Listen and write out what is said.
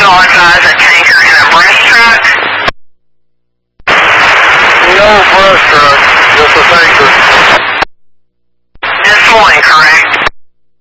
all advise a tanker and a brush truck? No brush truck, just a tanker.